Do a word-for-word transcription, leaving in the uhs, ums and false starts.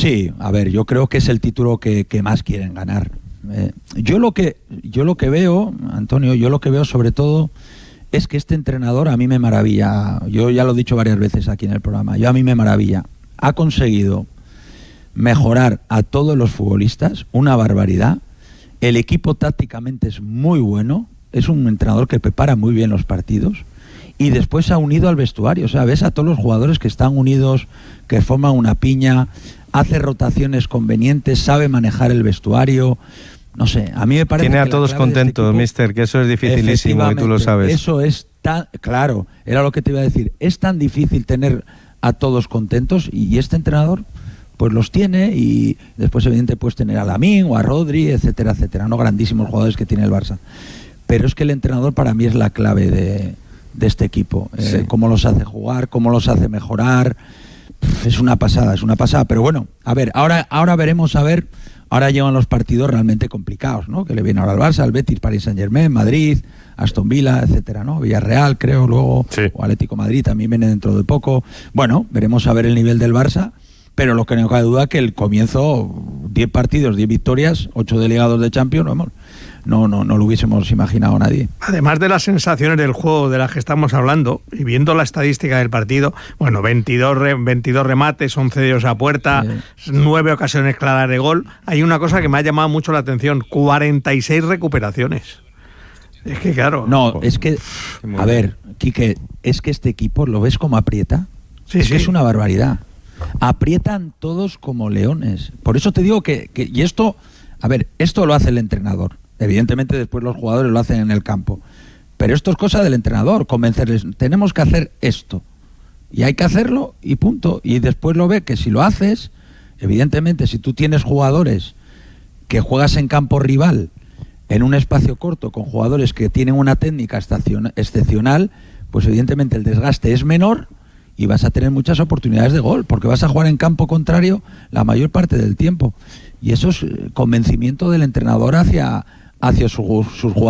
Sí, a ver, yo creo que es el título que, que más quieren ganar. Eh, yo lo que yo lo que veo, Antonio, yo lo que veo sobre todo es que este entrenador a mí me maravilla. Yo ya lo he dicho varias veces aquí en el programa. Yo a mí me maravilla. Ha conseguido mejorar a todos los futbolistas, una barbaridad. El equipo tácticamente es muy bueno. Es un entrenador que prepara muy bien los partidos. Y después ha unido al vestuario. O sea, ves a todos los jugadores que están unidos, que forman una piña, hace rotaciones convenientes, sabe manejar el vestuario. No sé, a mí me parece Tiene a que todos contentos, este mister, que eso es dificilísimo y tú lo sabes. Eso es tan, claro, era lo que te iba a decir. Es tan difícil tener a todos contentos y este entrenador pues los tiene, y después evidentemente puedes tener a Lamine o a Rodri, etcétera, etcétera, no grandísimos jugadores que tiene el Barça. Pero es que el entrenador para mí es la clave de, de este equipo. Sí. Eh, cómo los hace jugar, cómo los hace mejorar. Pff, es una pasada, es una pasada. Pero bueno, a ver, ahora, ahora veremos, a ver, ahora llevan los partidos realmente complicados, ¿no? Que le viene ahora al Barça, al Betis, Paris Saint-Germain, Madrid, Aston Villa, etcétera, ¿no? Villarreal, creo, luego, sí. O Atlético Madrid también viene dentro de poco. Bueno, veremos a ver el nivel del Barça. Pero lo que no cabe duda que el comienzo, diez partidos, diez victorias, ocho delegados de Champions, no, no, no, no lo hubiésemos imaginado nadie. Además de las sensaciones del juego de las que estamos hablando, y viendo la estadística del partido, bueno, veintidós, veintidós remates, once de ellos a puerta, sí. nueve ocasiones claras de gol, hay una cosa que me ha llamado mucho la atención, cuarenta y seis recuperaciones. Es que claro... No, es que, a ver, Quique, es que este equipo, ¿lo ves como aprieta? Sí, es sí. que es una barbaridad. Aprietan todos como leones. Por eso te digo que, que... Y esto, a ver, esto lo hace el entrenador. Evidentemente después los jugadores lo hacen en el campo. Pero esto es cosa del entrenador, convencerles. Tenemos que hacer esto. Y hay que hacerlo y punto. Y después lo ve que si lo haces, evidentemente si tú tienes jugadores que juegas en campo rival, en un espacio corto, con jugadores que tienen una técnica excepcional, pues evidentemente el desgaste es menor y vas a tener muchas oportunidades de gol, porque vas a jugar en campo contrario la mayor parte del tiempo. Y eso es convencimiento del entrenador hacia, hacia su, sus jugadores.